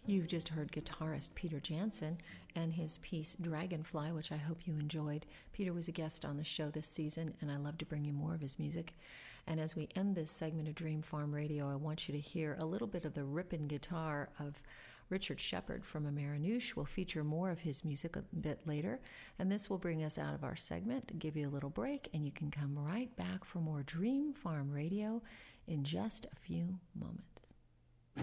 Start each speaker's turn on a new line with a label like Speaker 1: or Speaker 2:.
Speaker 1: You've just heard guitarist Peter Jansen and his piece Dragonfly, which I hope you enjoyed. Peter was a guest on the show this season, and I love to bring you more of his music. And as we end this segment of Dream Farm Radio, I want you to hear a little bit of the ripping guitar of Richard Shepard from Amarynoush. We'll feature more of his music a bit later, and this will bring us out of our segment, give you a little break, and you can come right back for more Dream Farm Radio in just a few moments.